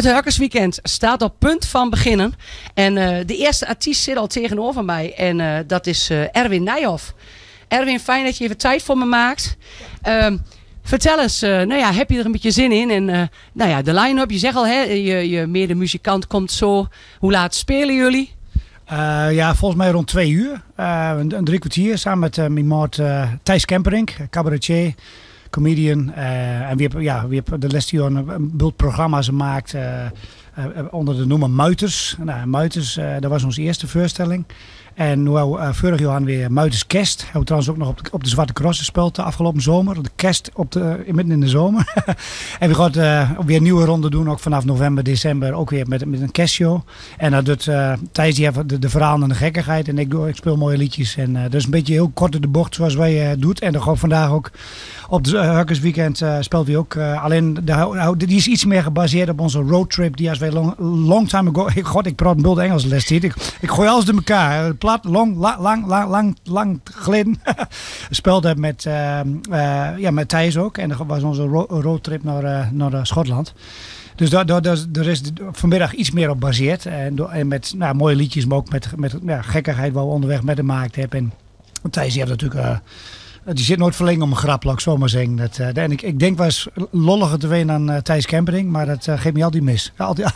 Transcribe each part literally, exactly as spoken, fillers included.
Het Hurkersweekend staat op punt van beginnen. En uh, de eerste artiest zit al tegenover mij. En uh, dat is uh, Erwin Nijhoff. Erwin, fijn dat je even tijd voor me maakt. Uh, vertel eens, uh, nou ja, heb je er een beetje zin in? En uh, nou ja, de line-up, je zegt al, hè, je, je medemuzikant komt zo. Hoe laat spelen jullie? Uh, ja, volgens mij rond twee uur. Uh, een, een drie kwartier samen met uh, mijn maat uh, Thijs Kemperink, cabaretier, comedian. Uh, en wie heb, ja, wie heb de les die een, een bult programma's maakt uh, uh, onder de noemer Muiters. Nou, Muiters, uh, dat was onze eerste voorstelling. En nu uh, vorig jaar hadden we weer Muiters Kerst. Hebben we trouwens ook nog op de, op de Zwarte Cross gespeeld de afgelopen zomer. De kerst op de, midden in de zomer. En we gaan uh, weer een nieuwe ronde doen. Ook vanaf november, december. Ook weer met, met een kerstshow. En dat doet uh, Thijs die heeft de, de verhalen en de gekkigheid. En ik, doe, ik speel mooie liedjes. En uh, dat is een beetje heel kort in de bocht zoals wij uh, doen. En dan gewoon vandaag ook op het uh, Hurkersweekend uh, speelt hij ook. Uh, alleen de, die is iets meer gebaseerd op onze roadtrip. Die als wij long, long time ago. Ik, God, ik praat een bulde Engels les. Ik, ik gooi alles door elkaar. Plat, long, lang, lang, lang, lang, lang geleden. Speelde met, uh, uh, ja, met Thijs ook. En dat was onze ro- roadtrip naar, uh, naar uh, Schotland. Dus daar, daar, daar, daar is vanmiddag iets meer op gebaseerd. En, en met nou, mooie liedjes, maar ook met, met ja, gekkigheid wat we onderweg met hem gemaakt hebben. En Thijs die heeft natuurlijk... Uh, die zit nooit verlengd om een grap, laat ik zo maar zeggen. Dat, uh, en ik, ik denk wel eens lolliger te weten dan uh, Thijs Kempering. Maar dat uh, geeft me altijd mis. Altijd.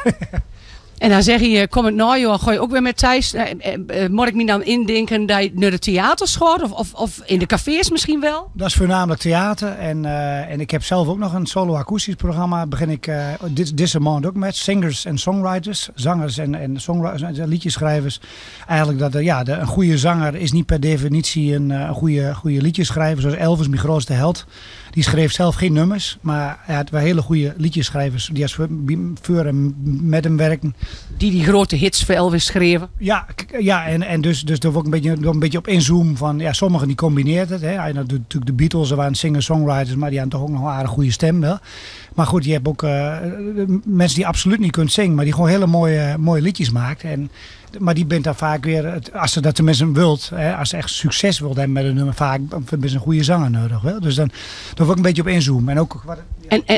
En dan zeg je, kom het nou joh, gooi je ook weer met Thijs. Uh, uh, uh, moet ik me dan indenken dat je naar de theaters gaat? Of, of, of in de cafés misschien wel? Dat is voornamelijk theater. En, uh, en ik heb zelf ook nog een solo akoestisch programma. Begin ik uh, dit, deze maand ook met. Singers en songwriters. Zangers en, en songwriters, liedjeschrijvers. Eigenlijk dat uh, ja, de, een goede zanger is niet per definitie een, uh, een goede, goede liedjeschrijver. Zoals Elvis, mijn grootste held. Die schreef zelf geen nummers. Maar hij had wel hele goede liedjeschrijvers. Die als voor hem met hem werken. Die die grote hits voor Elvis schreven. Ja, ja en, en dus, dus daar word ik een beetje, een beetje op inzoomen van, ja, sommigen die combineert het. Hè. En natuurlijk de Beatles, er waren singer-songwriters, maar die hadden toch ook nog een aardig goede stem wel. Maar goed, je hebt ook uh, mensen die absoluut niet kunnen zingen, maar die gewoon hele mooie, mooie liedjes maakt. En, maar die bent dan vaak weer, als ze dat tenminste wilt, hè, als ze echt succes wilt hebben met een nummer, vaak is een goede zanger nodig. Wel. Dus dan, daar word ik een beetje op inzoomen. En ook wat, ja. En,